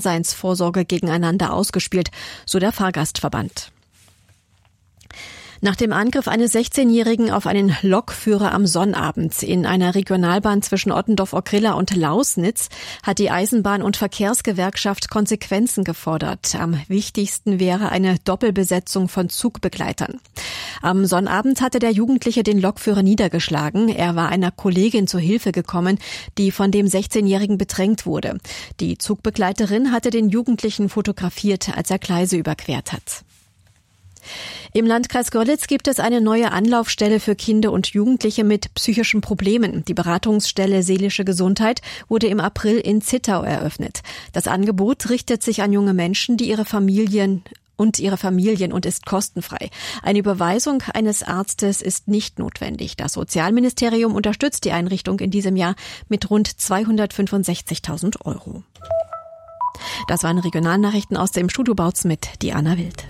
Daseinsvorsorge gegeneinander ausgespielt, so der Fahrgastverband. Nach dem Angriff eines 16-Jährigen auf einen Lokführer am Sonnabend in einer Regionalbahn zwischen Ottendorf-Okrilla und Lausnitz hat die Eisenbahn- und Verkehrsgewerkschaft Konsequenzen gefordert. Am wichtigsten wäre eine Doppelbesetzung von Zugbegleitern. Am Sonnabend hatte der Jugendliche den Lokführer niedergeschlagen. Er war einer Kollegin zu Hilfe gekommen, die von dem 16-Jährigen bedrängt wurde. Die Zugbegleiterin hatte den Jugendlichen fotografiert, als er Gleise überquert hat. Im Landkreis Görlitz gibt es eine neue Anlaufstelle für Kinder und Jugendliche mit psychischen Problemen. Die Beratungsstelle Seelische Gesundheit wurde im April in Zittau eröffnet. Das Angebot richtet sich an junge Menschen, die ihre Familien und ist kostenfrei. Eine Überweisung eines Arztes ist nicht notwendig. Das Sozialministerium unterstützt die Einrichtung in diesem Jahr mit rund 265.000 €. Das waren Regionalnachrichten aus dem Studio Bautz mit Diana Wild.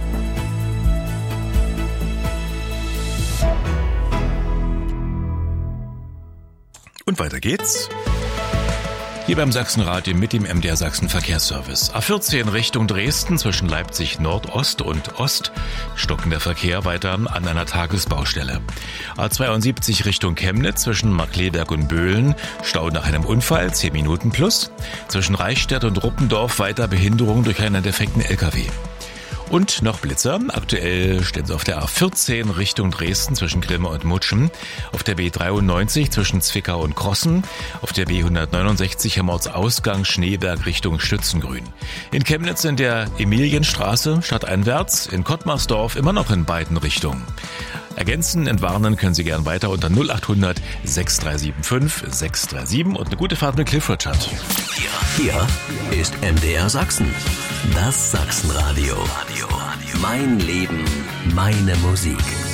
Und weiter geht's. Hier beim Sachsenradio mit dem MDR Sachsen Verkehrsservice. A14 Richtung Dresden zwischen Leipzig Nordost und Ost stockender Verkehr weiter an einer Tagesbaustelle. A72 Richtung Chemnitz zwischen Markleberg und Böhlen Stau nach einem Unfall, 10 Minuten plus. Zwischen Reichstätt und Ruppendorf weiter Behinderung durch einen defekten LKW. Und noch Blitzer. Aktuell stehen sie auf der A14 Richtung Dresden zwischen Grimma und Mutschen, auf der B93 zwischen Zwickau und Krossen, auf der B169 Hermortsausgang Schneeberg Richtung Stützengrün. In Chemnitz in der Emilienstraße stadteinwärts, in Kottmarsdorf immer noch in beiden Richtungen. Ergänzen, entwarnen können Sie gern weiter unter 0800 6375 637 und eine gute Fahrt mit Clifford Chart. Hier ist MDR Sachsen. Das Sachsenradio. Mein Leben, meine Musik.